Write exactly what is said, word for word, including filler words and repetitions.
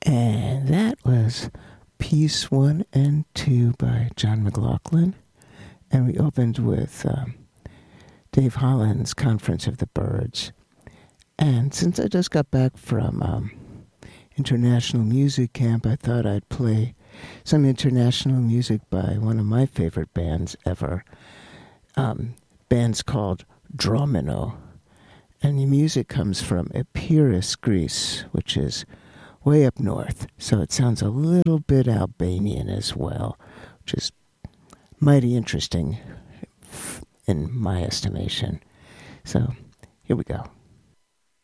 And that was Piece One and Two by John McLaughlin. And we opened with um, Dave Holland's Conference of the Birds. And since I just got back from um, International Music Camp, I thought I'd play some international music by one of my favorite bands ever. Um, band's called Dromino. And the music comes from Epirus, Greece, which is way up north. So it sounds a little bit Albanian as well, which is mighty interesting in my estimation. So here we go.